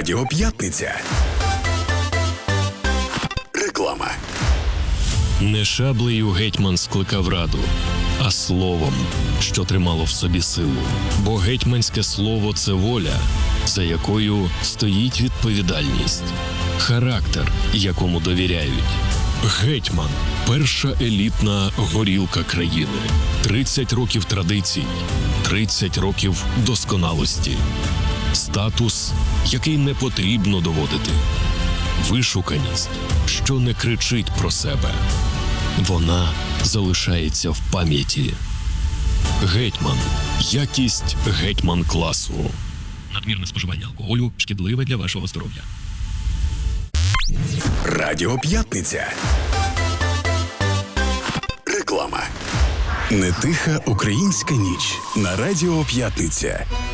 Радіо П'ятниця. Реклама. Не шаблею гетьман скликав раду, а словом, що тримало в собі силу. Бо гетьманське слово – це воля, за якою стоїть відповідальність, характер, якому довіряють. Гетьман – перша елітна горілка країни. 30 років традицій, 30 років досконалості. Статус, який не потрібно доводити. Вишуканість, що не кричить про себе. Вона залишається в пам'яті. Гетьман. Якість гетьман-класу. Надмірне споживання алкоголю шкідливе для вашого здоров'я. Радіо П'ятниця. Реклама. Не тиха українська ніч на Радіо П'ятниця.